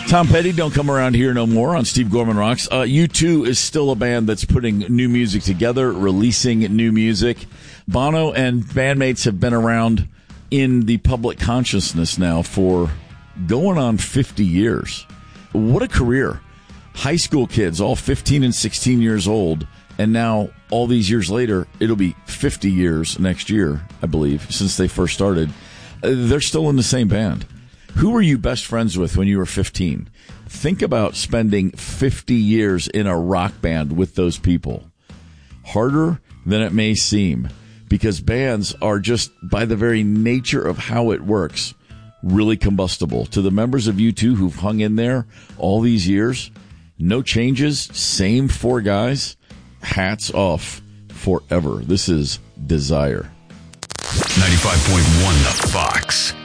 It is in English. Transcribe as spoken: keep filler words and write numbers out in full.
Tom Petty, Don't Come Around Here No More on Steve Gorman Rocks. Uh, U two is still a band that's putting new music together, releasing new music. Bono and bandmates have been around in the public consciousness now for going on fifty years. What a career. High school kids, all fifteen and sixteen years old, and now all these years later, it'll be fifty years next year, I believe, since they first started. Uh, they're still in the same band. Who were you best friends with when you were fifteen? Think about spending fifty years in a rock band with those people. Harder than it may seem, because bands are just, by the very nature of how it works, really combustible. To the members of U two who've hung in there all these years, no changes, same four guys, hats off forever. This is Desire. ninety-five point one The Fox.